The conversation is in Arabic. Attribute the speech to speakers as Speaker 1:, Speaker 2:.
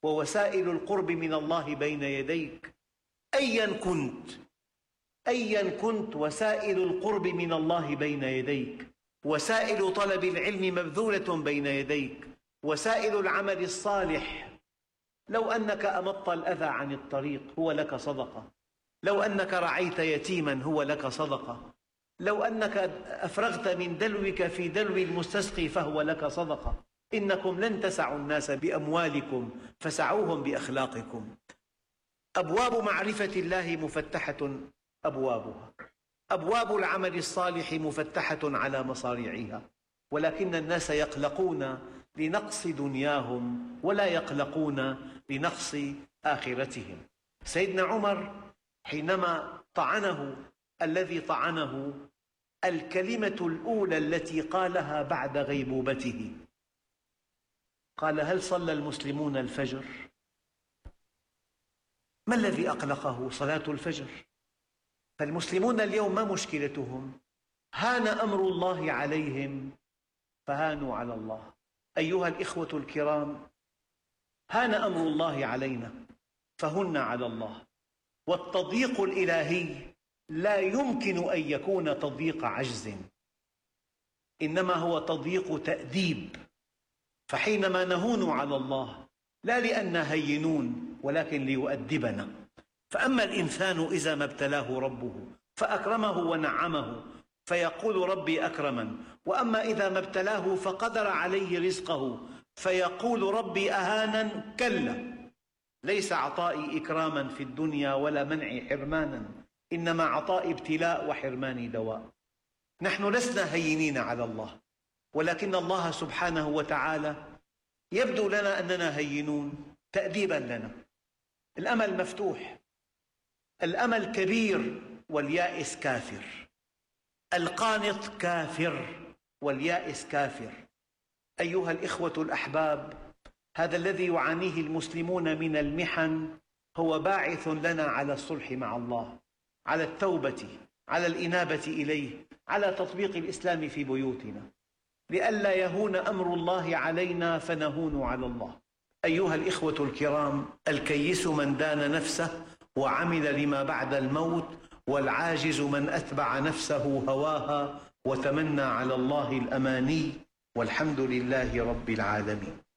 Speaker 1: ووسائل القرب من الله بين يديك. أيا كنت وسائل القرب من الله بين يديك، وسائل طلب العلم مبذولة بين يديك، وسائل العمل الصالح. لو أنك أمطت الأذى عن الطريق هو لك صدقة، لو أنك رعيت يتيما هو لك صدقة، لو أنك أفرغت من دلوك في دلو المستسقي فهو لك صدقة. إنكم لن تسعوا الناس بأموالكم فسعوهم بأخلاقكم. أبواب معرفة الله مفتحة أبوابها، أبواب العمل الصالح مفتحة على مصاريعها، ولكن الناس يقلقون لنقص دنياهم ولا يقلقون لنقص آخرتهم. سيدنا عمر حينما طعنه الذي طعنه، الكلمة الأولى التي قالها بعد غيبوبته قال: هل صلى المسلمون الفجر؟ ما الذي أقلقه؟ صلاة الفجر. فالمسلمون اليوم ما مشكلتهم؟ هان أمر الله عليهم فهانوا على الله. أيها الإخوة الكرام، هان أمر الله علينا فهن على الله. والتضييق الإلهي لا يمكن أن يكون تضييق عجز، إنما هو تضييق تأديب. فحينما نهون على الله لا لأننا هينون ولكن ليؤدبنا. فأما الإنسان إذا ما ابتلاه ربه فأكرمه ونعمه فيقول ربي أكرمن، وأما إذا ما ابتلاه فقدر عليه رزقه فيقول ربي أهانن. كلا، ليس عطائي إكراما في الدنيا ولا منعي حرمانا، إنما عطائي ابتلاء وحرماني دواء. نحن لسنا هينين على الله، ولكن الله سبحانه وتعالى يبدو لنا أننا هينون تأديبا لنا. الأمل مفتوح، الأمل كبير واليائس كافر، القانط كافر واليائس كافر. أيها الإخوة الأحباب، هذا الذي يعانيه المسلمون من المحن هو باعث لنا على الصلح مع الله، على التوبة، على الإنابة إليه، على تطبيق الإسلام في بيوتنا، لئلا يهون أمر الله علينا فنهون على الله. أيها الإخوة الكرام، الكيس من دان نفسه وعمل لما بعد الموت، والعاجز من أتبع نفسه هواها وتمنى على الله الأماني، والحمد لله رب العالمين.